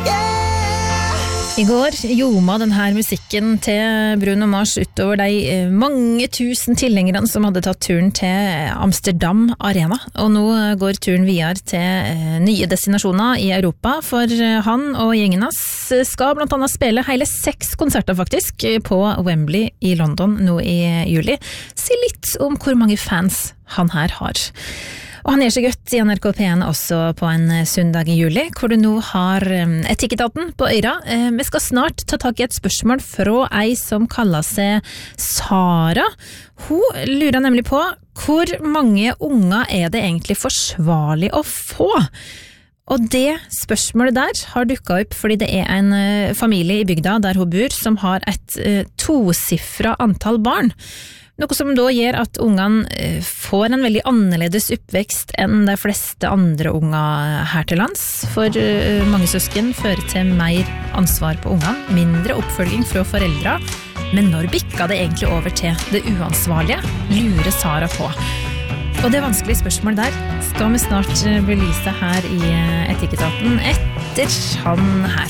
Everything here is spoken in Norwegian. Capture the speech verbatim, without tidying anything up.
I går gjorde den her musikken til Bruno Mars utover de mange tusen tilhengerne som hadde tatt turen til Amsterdam Arena. Og nå går turen videre til nye destinasjoner i Europa, for han og gjengen hans skal blant annet spille hele seks konserter faktisk på Wembley i London nå i juli. Si litt om hvor mange fans han her har. Og han gjør seg godt i N R K P en også på en søndag i juli, hvor du nå har Etikettaten på øyra. Vi skal snart ta tak i et spørsmål fra ei som kaller seg Sara. Hun lurer nemlig på hvor mange unger er det egentlig forsvarlig å få? Og det spørsmålet der har dukket opp fordi det er en familie i bygda der hun bor som har et tosiffret antall barn. Noe som da gjør at ungene får en veldig annerledes oppvekst enn de fleste andre unger her til lands. For mange søsken fører til mer ansvar på ungene, mindre oppfølging fra foreldre. Men når bikker det egentlig over til det uansvarlige, lurer Sara på. Og det vanskelige spørsmålet der skal vi snart belyse her i Etikettaten etter han her.